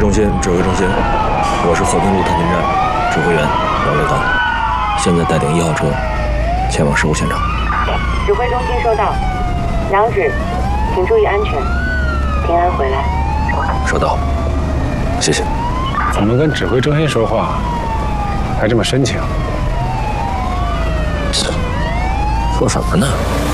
中心，我是和平路探天站指挥员王伟刚，现在带领1号车前往事故现场。 指挥中心收到，杨指，请注意安全，平安回来。 收到，谢谢。 怎么跟指挥中心说话还这么深情？ 说什么呢？